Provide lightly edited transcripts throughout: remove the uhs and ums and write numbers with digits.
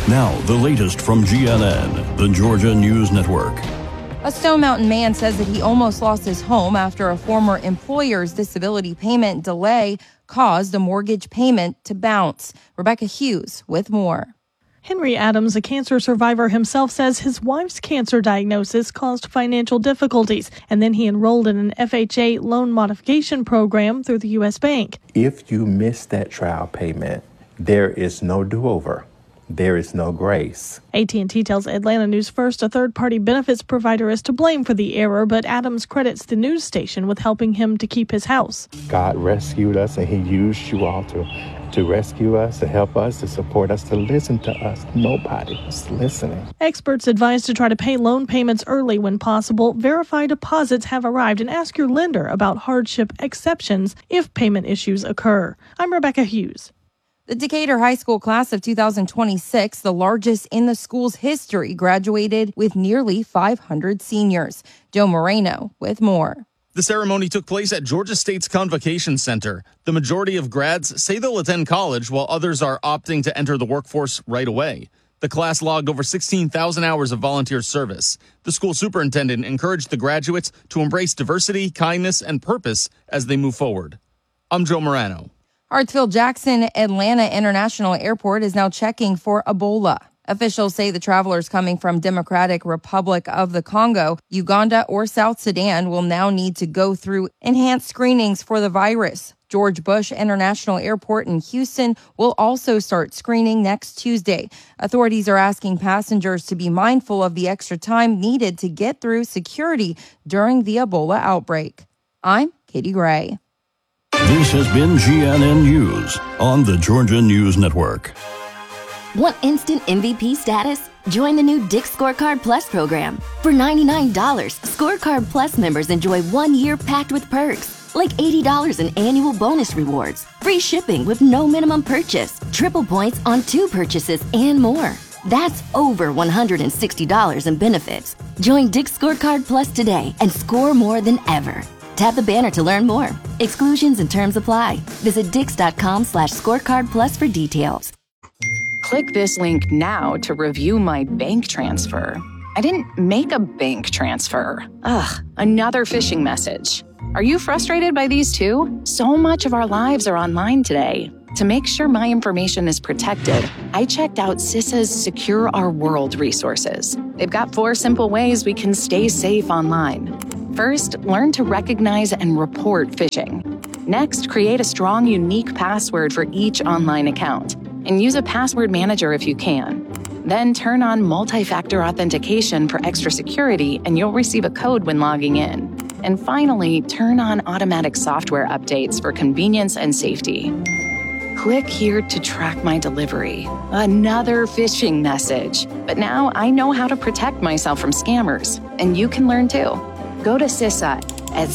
Now, the latest from GNN, the Georgia News Network. A Stone Mountain man says that he almost lost his home after a former employer's disability payment delay caused a mortgage payment to bounce. Rebecca Hughes with more. Henry Adams, a cancer survivor himself, says his wife's cancer diagnosis caused financial difficulties, and then he enrolled in an FHA loan modification program through the U.S. Bank. If you miss that trial payment, there is no do-over. There is no grace. AT&T tells Atlanta News First a third-party benefits provider is to blame for the error, but Adams credits the news station with helping him to keep his house. God rescued us, and he used you all to rescue us, to help us, to support us, to listen to us. Nobody was listening. Experts advise to try to pay loan payments early when possible, verify deposits have arrived, and ask your lender about hardship exceptions if payment issues occur. I'm Rebecca Hughes. The Decatur High School class of 2026, the largest in the school's history, graduated with nearly 500 seniors. Joe Moreno with more. The ceremony took place at Georgia State's Convocation Center. The majority of grads say they'll attend college, while others are opting to enter the workforce right away. The class logged over 16,000 hours of volunteer service. The school superintendent encouraged the graduates to embrace diversity, kindness, and purpose as they move forward. I'm Joe Moreno. Hartsfield-Jackson Atlanta International Airport is now checking for Ebola. Officials say the travelers coming from Democratic Republic of the Congo, Uganda, or South Sudan will now need to go through enhanced screenings for the virus. George Bush International Airport in Houston will also start screening next Tuesday. Authorities are asking passengers to be mindful of the extra time needed to get through security during the Ebola outbreak. I'm Katie Gray. This has been GNN News on the Georgia News Network. Want instant MVP status? Join the new Dick's Scorecard Plus program. For $99, Scorecard Plus members enjoy 1 year packed with perks, like $80 in annual bonus rewards, free shipping with no minimum purchase, triple points on 2 purchases, and more. That's over $160 in benefits. Join Dick's Scorecard Plus today and score more than ever. Tap the banner to learn more. Exclusions and terms apply. Visit Dix.com/scorecard plus for details. Click this link now to review my bank transfer. I didn't make a bank transfer. Another phishing message. Are you frustrated by these too? So much of our lives are online today. To make sure my information is protected, I checked out CISA's Secure Our World resources. They've got 4 simple ways we can stay safe online. First, learn to recognize and report phishing. Next, create a strong, unique password for each online account, and use a password manager if you can. Then turn on multi-factor authentication for extra security, and you'll receive a code when logging in. And finally, turn on automatic software updates for convenience and safety. Click here to track my delivery. Another phishing message. But now I know how to protect myself from scammers, and you can learn too. Go to CISA at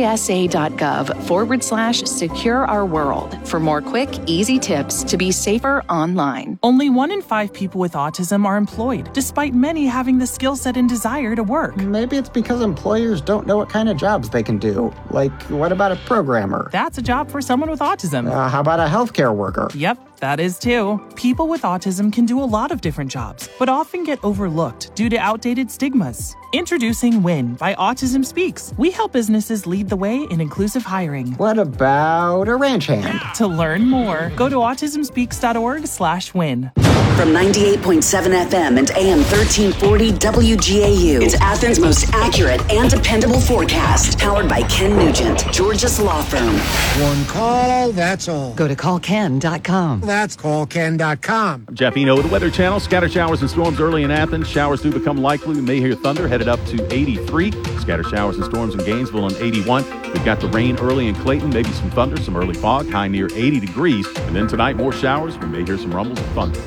CISA.gov/Secure Our World for more quick, easy tips to be safer online. Only 1 in 5 people with autism are employed, despite many having the skill set and desire to work. Maybe it's because employers don't know what kind of jobs they can do. Like, what about a programmer? That's a job for someone with autism. How about a healthcare worker? Yep, that is too. People with autism can do a lot of different jobs, but often get overlooked due to outdated stigmas. Introducing WIN by Autism Speaks. We help businesses lead the way in inclusive hiring. What about a ranch hand? To learn more, go to autismspeaks.org/win. From 98.7 FM and AM 1340 WGAU, it's Athens' most accurate and dependable forecast. Powered by Ken Nugent, Georgia's law firm. One call, that's all. Go to callken.com. That's callken.com. I'm Jeff Eno with the Weather Channel. Scattered showers and storms early in Athens. Showers do become likely. We may hear thunder headed up to 83. Scattered showers and storms in Gainesville on 81. We've got the rain early in Clayton, maybe some thunder, some early fog, high near 80 degrees. And then tonight, more showers. We may hear some rumbles and thunder.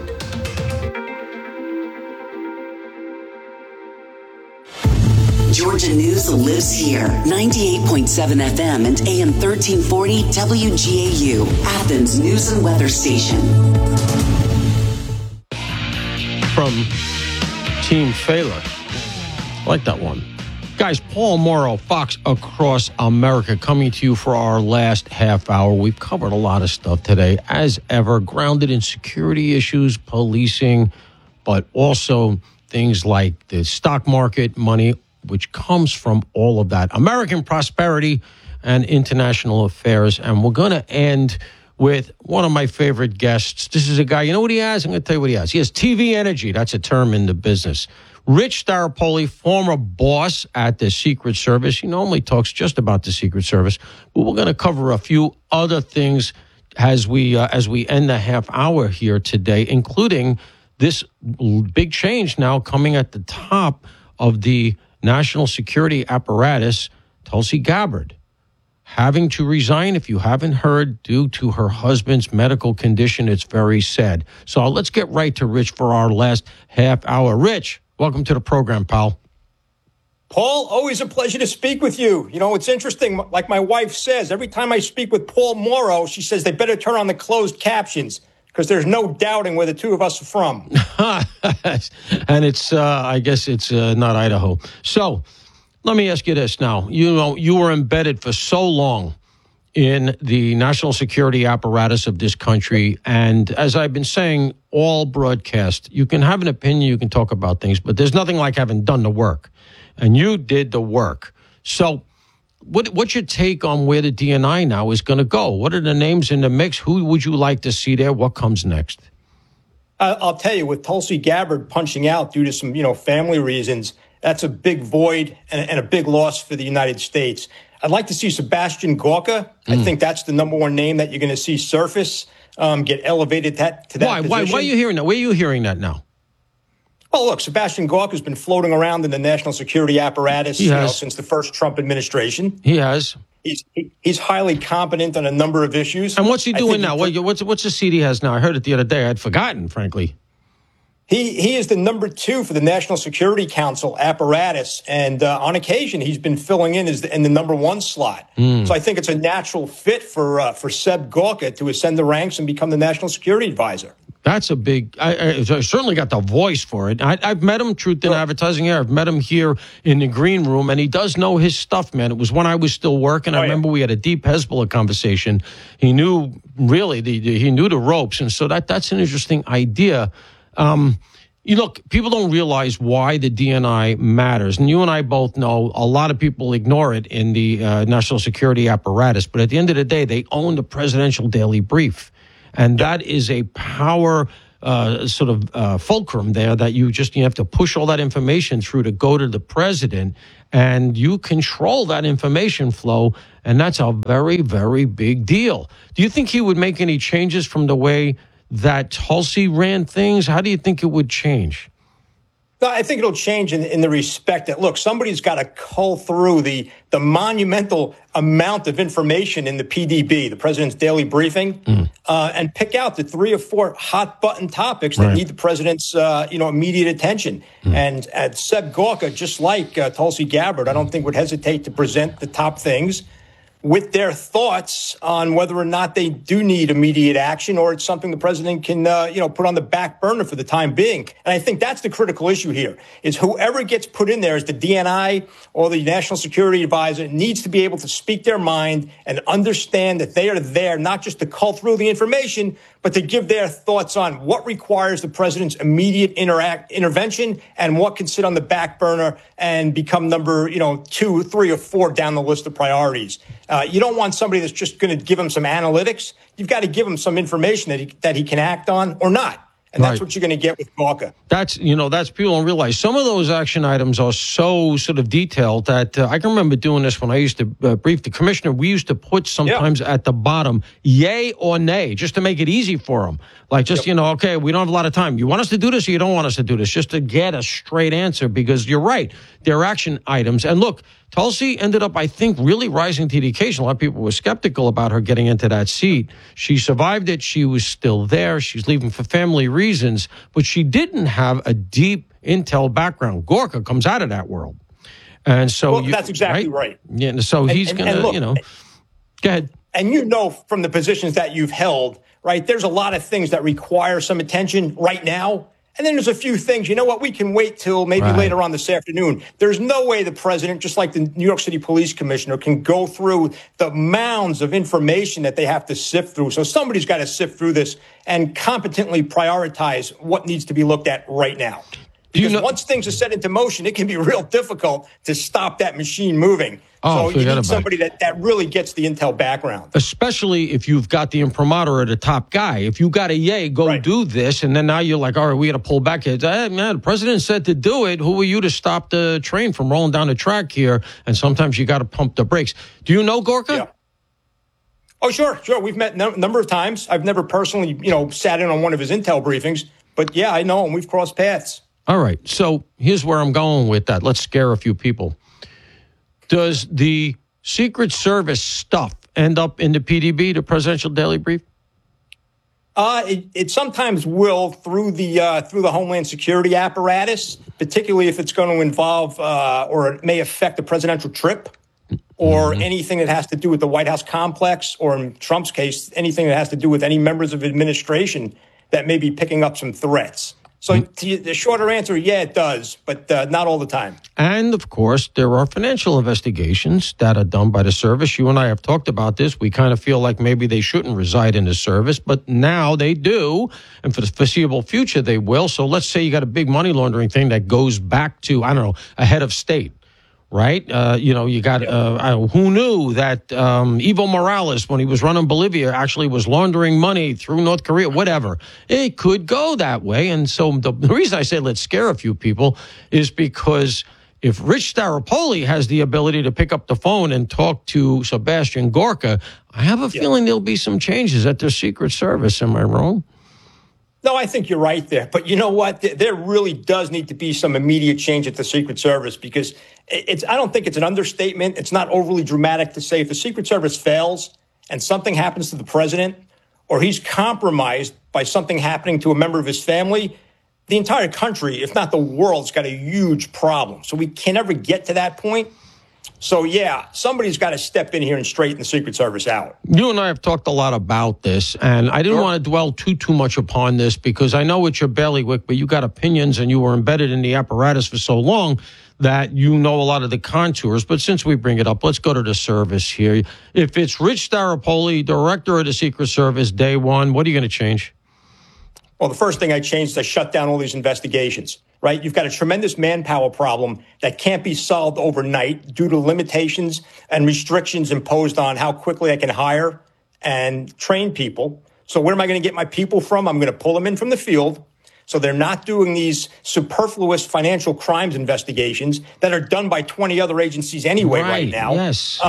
Georgia News lives here. 98.7 FM and AM 1340 WGAU, Athens News and Weather Station. From Team Fela. I like that one. Guys, Paul Morrow, Fox Across America, coming to you for our last half hour. We've covered a lot of stuff today, as ever, grounded in security issues, policing, but also things like the stock market money, which comes from all of that. American prosperity and international affairs. And we're going to end with one of my favorite guests. This is a guy, you know what he has? I'm going to tell you what he has. He has TV energy. That's a term in the business. Rich Staropoli, former boss at the Secret Service. He normally talks just about the Secret Service, but we're going to cover a few other things as we end the half hour here today, including this big change now coming at the top of the national security apparatus, Tulsi Gabbard, having to resign, if you haven't heard, due to her husband's medical condition. It's very sad. So let's get right to Rich for our last half hour. Rich, welcome to the program, pal. Paul, always a pleasure to speak with you. You know, it's interesting. Like my wife says, every time I speak with Paul Morrow, she says they better turn on the closed captions because there's no doubting where the two of us are from. And it's, I guess it's not Idaho. So let me ask you this now. You know, you were embedded for so long in the national security apparatus of this country. And as I've been saying, all broadcast, you can have an opinion, you can talk about things, but there's nothing like having done the work. And you did the work. So what's your take on where the DNI now is going to go? What are the names in the mix? Who would you like to see there? What comes next? I'll tell you, with Tulsi Gabbard punching out due to some, family reasons, that's a big void and a big loss for the United States. I'd like to see Sebastian Gorka. I think that's the number one name that you're going to see surface, get elevated to that position. Why are you hearing that? Where are you hearing that now? Oh, look, Sebastian Gorka has been floating around in the national security apparatus since the first Trump administration. He has. He's highly competent on a number of issues. And what's he doing now? What's the seat he has now? I heard it the other day. I'd forgotten, frankly. He is the number 2 for the National Security Council apparatus, and on occasion he's been filling in in the number 1 slot. So I think it's a natural fit for Seb Gorka to ascend the ranks and become the National Security Advisor. That's a big. I certainly got the voice for it. I've met him, truth in advertising. Here, I've met him here in the green room, and he does know his stuff, man. It was when I was still working. I remember we had a deep Hezbollah conversation. He knew really he knew the ropes, and so that's an interesting idea. Look, people don't realize why the DNI matters. And you and I both know a lot of people ignore it in the national security apparatus. But at the end of the day, they own the presidential daily brief. And that is a power fulcrum there that you have to push all that information through to go to the president. And you control that information flow. And that's a very, very big deal. Do you think he would make any changes from the way that Tulsi ran things? How do you think it would change? I think it'll change in the respect that, look, somebody's got to cull through the monumental amount of information in the PDB, the President's Daily Briefing, and pick out the 3 or 4 hot button topics that need the President's, immediate attention. And Seb Gorka, just like Tulsi Gabbard, I don't think would hesitate to present the top things with their thoughts on whether or not they do need immediate action or it's something the president can, put on the back burner for the time being. And I think that's the critical issue here, is whoever gets put in there as the DNI or the National Security Advisor needs to be able to speak their mind and understand that they are there not just to cull through the information, but to give their thoughts on what requires the president's immediate intervention and what can sit on the back burner and become number, 2, 3, or 4 down the list of priorities. You don't want somebody that's just going to give him some analytics. You've got to give him some information that he can act on or not. And that's what you're going to get with Gorka. That's people don't realize. Some of those action items are so sort of detailed that I can remember doing this when I used to brief the commissioner. We used to put sometimes at the bottom, yay or nay, just to make it easy for them. Like okay, we don't have a lot of time. You want us to do this or you don't want us to do this? Just to get a straight answer, because you're right. They're action items. And look, Tulsi ended up, I think, really rising to the occasion. A lot of people were skeptical about her getting into that seat. She survived it. She was still there. She's leaving for family reasons, but she didn't have a deep intel background. Gorka comes out of that world. And so that's exactly right. Yeah, so he's going to, go ahead. And from the positions that you've held, right, there's a lot of things that require some attention right now. And then there's a few things, you know what, we can wait till maybe later on this afternoon. There's no way the president, just like the New York City Police Commissioner, can go through the mounds of information that they have to sift through. So somebody's got to sift through this and competently prioritize what needs to be looked at right now. Because once things are set into motion, it can be real difficult to stop that machine moving. So you need somebody that really gets the intel background. Especially if you've got the imprimatur at the top guy. If you got a go do this, and then now you're like, all right, we got to pull back here. Hey, man, the president said to do it. Who are you to stop the train from rolling down the track here? And sometimes you got to pump the brakes. Do you know Gorka? Yeah. Oh, sure. We've met a number of times. I've never personally, sat in on one of his intel briefings. But, yeah, I know him. We've crossed paths. All right. So here's where I'm going with that. Let's scare a few people. Does the Secret Service stuff end up in the PDB, the Presidential Daily Brief? It sometimes will through the Homeland Security apparatus, particularly if it's going to involve or it may affect a presidential trip or anything that has to do with the White House complex, or in Trump's case, anything that has to do with any members of administration that may be picking up some threats. So the shorter answer, yeah, it does, but not all the time. And, of course, there are financial investigations that are done by the service. You and I have talked about this. We kind of feel like maybe they shouldn't reside in the service, but now they do, and for the foreseeable future, they will. So let's say you got a big money laundering thing that goes back to, I don't know, a head of state. Right? You got, who knew that Evo Morales, when he was running Bolivia, actually was laundering money through North Korea, whatever. It could go that way. And so the reason I say let's scare a few people is because if Rich Staropoli has the ability to pick up the phone and talk to Sebastian Gorka, I have a feeling there'll be some changes at their Secret Service. Am I wrong? No, I think you're right there. But you know what? There really does need to be some immediate change at the Secret Service, because I don't think it's an understatement. It's not overly dramatic to say if the Secret Service fails and something happens to the president, or he's compromised by something happening to a member of his family, the entire country, if not the world's got a huge problem. So we can never get to that point. So, yeah, somebody's got to step in here and straighten the Secret Service out. You and I have talked a lot about this, and I didn't want to dwell too much upon this because I know it's your bailiwick, but you got opinions and you were embedded in the apparatus for so long that you know a lot of the contours. But since we bring it up, let's go to the service here. If it's Rich Staropoli, director of the Secret Service, day one, what are you going to change? Well, the first thing I changed is I shut down all these investigations. Right? You've got a tremendous manpower problem that can't be solved overnight due to limitations and restrictions imposed on how quickly I can hire and train people. So where am I going to get my people from? I'm going to pull them in from the field. So they're not doing these superfluous financial crimes investigations that are done by 20 other agencies anyway right now. Yes.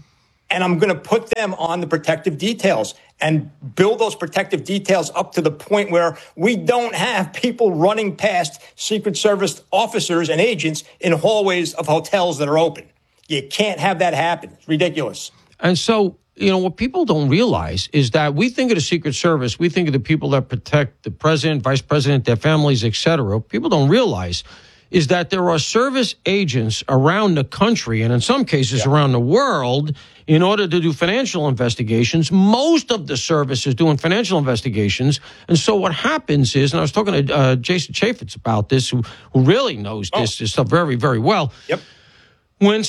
And I'm going to put them on the protective details and build those protective details up to the point where we don't have people running past Secret Service officers and agents in hallways of hotels that are open. You can't have that happen. It's ridiculous. And so, what people don't realize is that we think of the Secret Service, we think of the people that protect the president, vice president, their families, et cetera. People don't realize is that there are service agents around the country, and in some cases around the world, in order to do financial investigations. Most of the service is doing financial investigations. And so what happens is, and I was talking to Jason Chaffetz about this, who really knows this stuff very, very well. Yep. When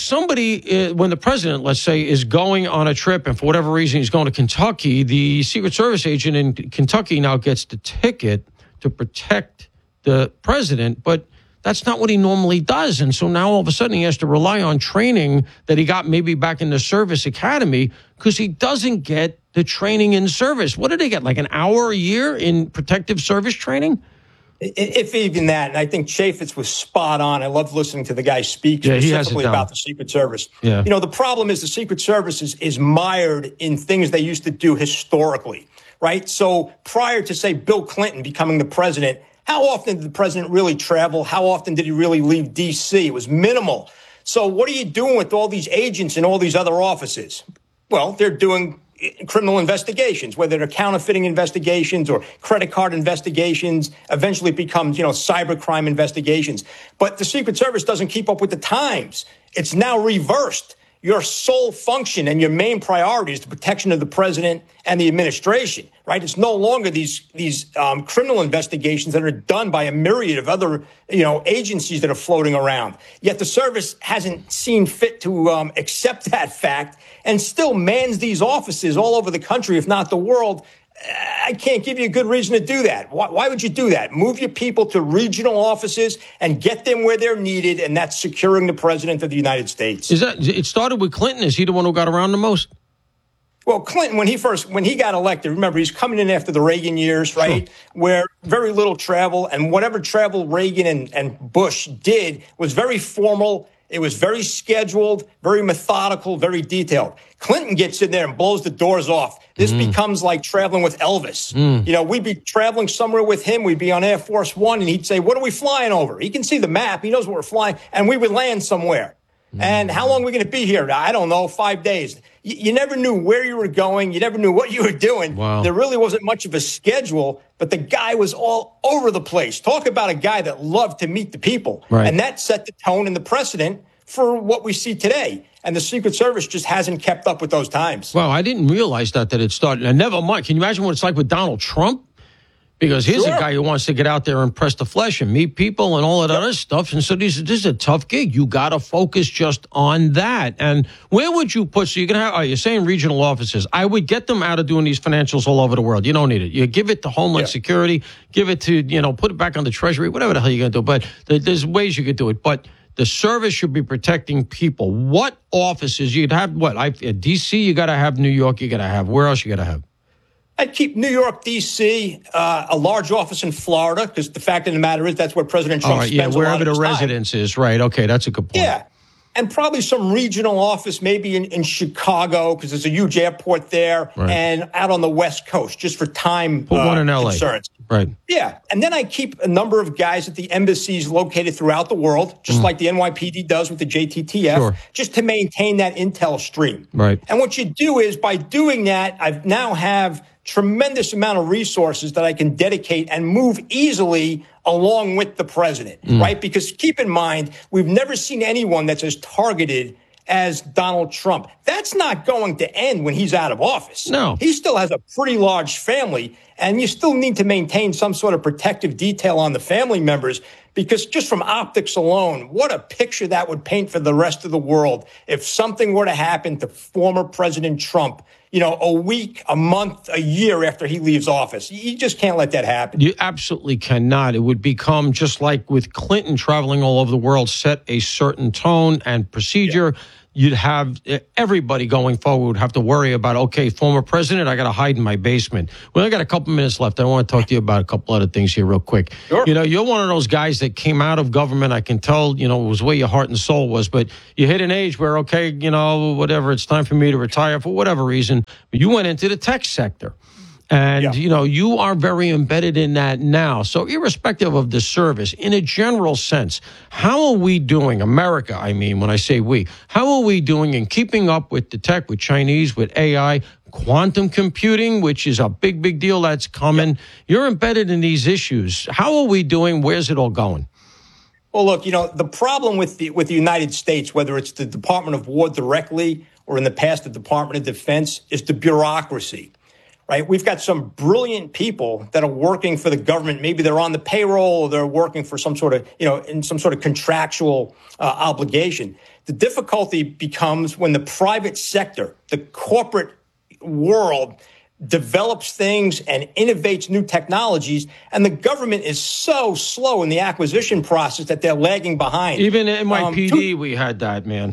the president, let's say, is going on a trip and for whatever reason he's going to Kentucky, the Secret Service agent in Kentucky now gets the ticket to protect the president, but that's not what he normally does. And so now all of a sudden he has to rely on training that he got maybe back in the service academy because he doesn't get the training in service. What did they get, like an hour a year in protective service training? If even that. And I think Chaffetz was spot on. I love listening to the guy speak specifically about the Secret Service. Yeah. The problem is the Secret Service is mired in things they used to do historically, right? So prior to, say, Bill Clinton becoming the president, how often did the president really travel? How often did he really leave D.C.? It was minimal. So what are you doing with all these agents in all these other offices? Well, they're doing criminal investigations, whether they're counterfeiting investigations or credit card investigations. Eventually it becomes, cybercrime investigations. But the Secret Service doesn't keep up with the times. It's now reversed. your sole function and your main priority is the protection of the president and the administration, right? It's no longer these criminal investigations that are done by a myriad of other, agencies that are floating around. Yet the service hasn't seen fit to accept that fact and still mans these offices all over the country, if not the world. I can't give you a good reason to do that. Why would you do that? Move your people to regional offices and get them where they're needed, and that's securing the president of the United States. It started with Clinton? Is he the one who got around the most? Well, Clinton, when he got elected, remember, he's coming in after the Reagan years, right? Sure. Where very little travel, and whatever travel Reagan and Bush did was very formal. It was very scheduled, very methodical, very detailed. Clinton gets in there and blows the doors off. This becomes like traveling with Elvis. We'd be traveling somewhere with him. We'd be on Air Force One, and he'd say, "What are we flying over?" He can see the map. He knows where we're flying. And we would land somewhere. And how long are we going to be here? I don't know, 5 days. You never knew where you were going. You never knew what you were doing. Wow. There really wasn't much of a schedule, but the guy was all over the place. Talk about a guy that loved to meet the people. Right. And that set the tone and the precedent for what we see today. And the Secret Service just hasn't kept up with those times. Well, I didn't realize that it started. And never mind. Can you imagine what it's like with Donald Trump? Because here's a guy who wants to get out there and press the flesh and meet people and all of that other stuff. And so this is a tough gig. You got to focus just on that. And where would you put? So you're going to have, you're saying regional offices. I would get them out of doing these financials all over the world. You don't need it. You give it to Homeland Security, give it to, put it back on the Treasury, whatever the hell you're going to do. But there's ways you could do it. But the service should be protecting people. What offices? You'd have D.C., you got to have New York, you got to have. Where else you got to have? I'd keep New York, D.C., a large office in Florida, because the fact of the matter is that's where President Trump spends a lot of his time. Wherever the residence is, right. Okay, that's a good point. Yeah, and probably some regional office maybe in Chicago, because there's a huge airport there, and out on the West Coast, just for time Put one in L.A. concerns. Right. Yeah, and then I keep a number of guys at the embassies located throughout the world, just like the NYPD does with the JTTF, just to maintain that intel stream. Right. And what you do is, by doing that, I now have tremendous amount of resources that I can dedicate and move easily along with the president, right? Because keep in mind, we've never seen anyone that's as targeted as Donald Trump. That's not going to end when he's out of office. No. He still has a pretty large family, and you still need to maintain some sort of protective detail on the family members, because just from optics alone, what a picture that would paint for the rest of the world if something were to happen to former President Trump, a week, a month, a year after he leaves office. You just can't let that happen. You absolutely cannot. It would become just like with Clinton traveling all over the world, set a certain tone and procedure. Yeah. You'd have everybody going forward would have to worry about, okay, former president, I got to hide in my basement. We only got a couple minutes left. I want to talk to you about a couple other things here real quick. Sure. You're one of those guys that came out of government. I can tell, it was where your heart and soul was, but you hit an age where, okay, whatever, it's time for me to retire for whatever reason. But you went into the tech sector. And, you are very embedded in that now. So irrespective of the service, in a general sense, how are we doing, America, I mean, when I say we, how are we doing in keeping up with the tech, with Chinese, with AI, quantum computing, which is a big, big deal that's coming? Yep. You're embedded in these issues. How are we doing? Where's it all going? Well, look, the problem with the United States, whether it's the Department of War directly or in the past the Department of Defense, is the bureaucracy. Right? We've got some brilliant people that are working for the government. Maybe they're on the payroll, or they're working for some sort of, in some sort of contractual obligation. The difficulty becomes when the private sector, the corporate world, develops things and innovates new technologies, and the government is so slow in the acquisition process that they're lagging behind. Even in NYPD, we had that, man.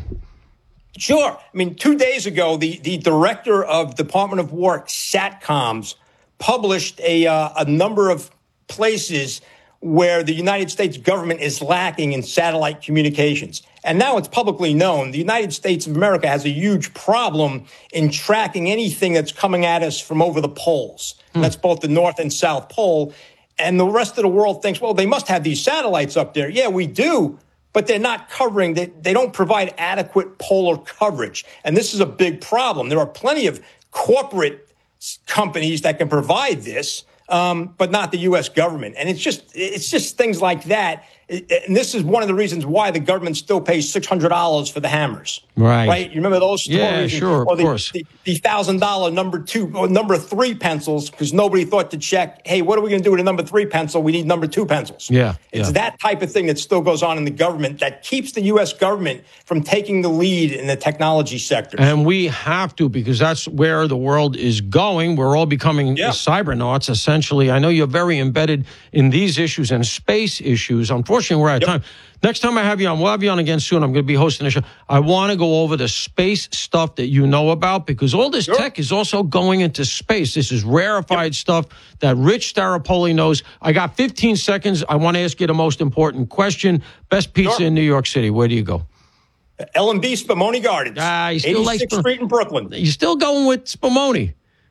Sure. I mean, 2 days ago, the director of Department of War SATCOMs published a number of places where the United States government is lacking in satellite communications. And now it's publicly known the United States of America has a huge problem in tracking anything that's coming at us from over the poles. That's both the North and South Pole. And the rest of the world thinks, well, they must have these satellites up there. Yeah, we do. But they're not covering, they don't provide adequate polar coverage. And this is a big problem. There are plenty of corporate companies that can provide this, but not the U.S. government. And it's just things like that. And this is one of the reasons why the government still pays $600 for the hammers. Right. You remember those stories? Yeah, sure, of course. The $1,000 number 2 or number 3 pencils, because nobody thought to check, hey, what are we going to do with a number 3 pencil? We need number 2 pencils. It's that type of thing that still goes on in the government that keeps the U.S. government from taking the lead in the technology sector. And we have to, because that's where the world is going. We're all becoming cybernauts, essentially. I know you're very embedded in these issues and space issues. Unfortunately, we're out of time. Next time I have you on, we'll have you on again soon. I'm going to be hosting a show. I want to go over the space stuff that you know about, because all this tech is also going into space. This is rarefied stuff that Rich Staropoli knows. I got 15 seconds. I want to ask you the most important question. Best pizza in New York City. Where do you go? L&B Spumoni Gardens. You still 86th Street in Brooklyn. You're still going with Spumoni?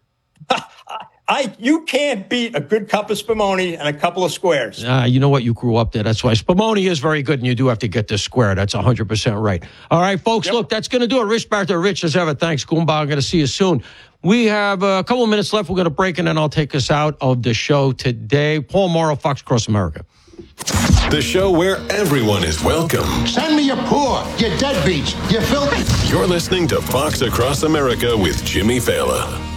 You can't beat a good cup of Spumoni and a couple of squares. You know what? You grew up there. That's why Spumoni is very good, and you do have to get the square. That's 100% right. All right, folks, look, that's going to do it. Rich Barrett, Rich as ever. Thanks, Goomba. I'm going to see you soon. We have a couple of minutes left. We're going to break, and then I'll take us out of the show today. Paul Morrow, Fox Across America. The show where everyone is welcome. Send me your poor, your deadbeats, your filthy. You're listening to Fox Across America with Jimmy Fallon.